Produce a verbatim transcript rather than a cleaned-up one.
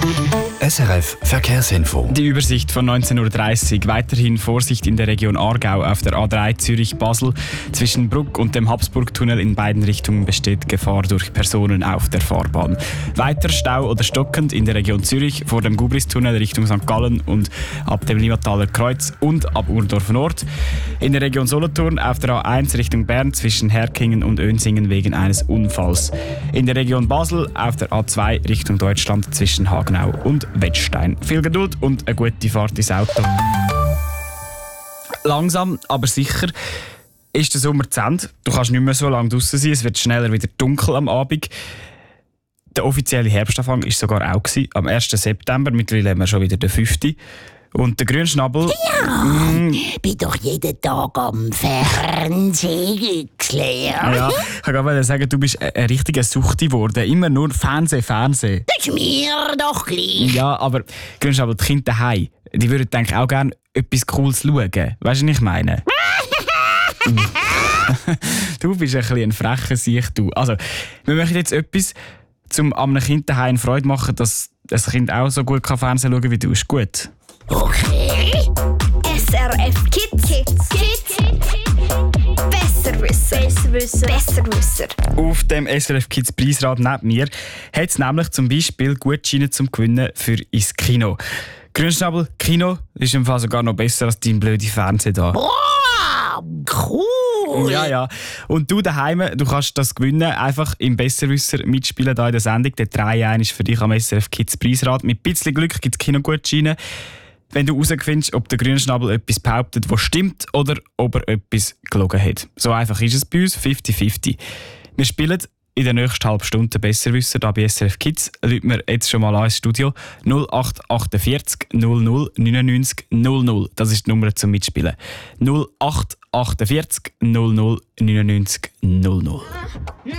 S R F Verkehrsinfo. Die Übersicht von neunzehn Uhr dreißig. Weiterhin Vorsicht in der Region Aargau auf der A drei Zürich-Basel. Zwischen Bruck und dem Habsburgtunnel in beiden Richtungen besteht Gefahr durch Personen auf der Fahrbahn. Weiter Stau oder stockend in der Region Zürich vor dem Gubristunnel Richtung Sankt Gallen und ab dem Limmataler Kreuz und ab Urdorf Nord. In der Region Solothurn auf der A eins Richtung Bern zwischen Herkingen und Önsingen wegen eines Unfalls. In der Region Basel auf der A zwei Richtung Deutschland zwischen Hagenau und Wettstein. Viel Geduld und eine gute Fahrt ins Auto. Langsam, aber sicher ist der Sommer zu Ende. Du kannst nicht mehr so lange draussen sein, es wird schneller wieder dunkel am Abend. Der offizielle Herbstanfang war sogar auch gewesen, am ersten September. Mittlerweile haben wir schon wieder den fünften Und der Grünschnabel... Ja, mm, bin doch jeden Tag am Fernsehen geklärt. Ja, ich kann gerade sagen, du bist ein richtiger Suchti geworden. Immer nur Fernsehen, Fernsehen. Das ist mir doch gleich. Ja, aber Grünschnabel, die Kinder daheim, die würden denke ich auch gerne etwas Cooles schauen. Weißt du, was ich meine? Du bist ein bisschen ein frecher Sieg, du. Also, wir machen jetzt etwas, um einem Kind daheim Freude machen, dass das Kind auch so gut Fernsehen schauen kann wie du. Ist gut? Okay. S R F Kids. Kids. Kids. Besserwisser. Besserwisser. Besserwisser. Auf dem S R F Kids Preisrad neben mir hat es nämlich zum Beispiel Gutscheine zum Gewinnen für ins Kino. Grünschnabel, Kino ist im Fall sogar noch besser als dein blöde Fernsehen da. Wow, cool. Ja, ja. Und du daheim, du kannst das gewinnen, einfach im Besserwisser mitspielen hier in der Sendung. Der drei eins ist für dich am S R F Kids Preisrad. Mit ein bisschen Glück gibt es Kinogutscheine. Wenn du herausfindest, ob der Grünschnabel etwas behauptet, was stimmt, oder ob er etwas gelogen hat. So einfach ist es bei uns, fifty fifty. Wir spielen in der nächsten halben Stunde Besserwisser hier bei S R F Kids. Rufen wir jetzt schon mal an ins Studio. null acht achtundvierzig null null neunundneunzig null null. Das ist die Nummer zum Mitspielen. null acht achtundvierzig null null neunundneunzig null null.